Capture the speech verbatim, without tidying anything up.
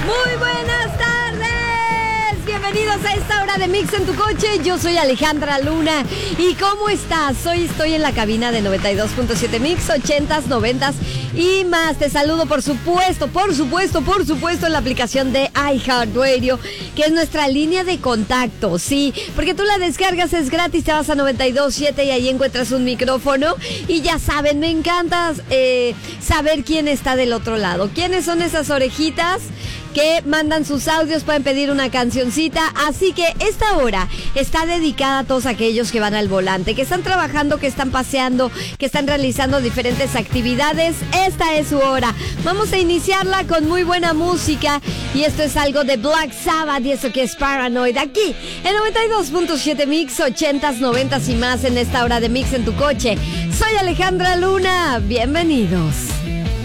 Muy buenas tardes, bienvenidos a esta hora de Mix en tu coche. Yo soy Alejandra Luna. ¿Y cómo estás? Hoy estoy en la cabina de noventa y dos punto siete Mix, ochentas, noventas y más. Te saludo por supuesto, por supuesto, por supuesto en la aplicación de iHeartRadio, que es nuestra línea de contacto, sí, porque tú la descargas, es gratis, te vas a noventa y dos punto siete y ahí encuentras un micrófono y ya saben, me encanta eh, saber quién está del otro lado, quiénes son esas orejitas que mandan sus audios, pueden pedir una cancioncita. Así que esta hora está dedicada a todos aquellos que van al volante, que están trabajando, que están paseando, que están realizando diferentes actividades. Esta es su hora. Vamos a iniciarla con muy buena música y esto es algo de Black Sabbath y eso que es Paranoid, aquí en noventa y dos punto siete Mix, ochentas, noventas y más en esta hora de Mix en tu coche. Soy Alejandra Luna, bienvenidos.